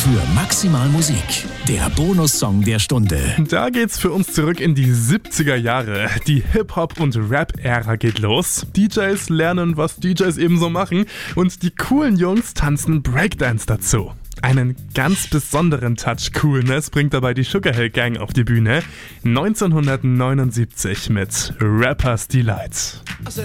für Maximal Musik, der Bonussong der Stunde. Da geht's für uns zurück in die 70er Jahre. Die Hip-Hop- und Rap-Ära geht los. DJs lernen, was DJs eben so machen, und die coolen Jungs tanzen Breakdance dazu. Einen ganz besonderen Touch Coolness bringt dabei die Sugar Hill Gang auf die Bühne 1979 mit Rapper's Delight.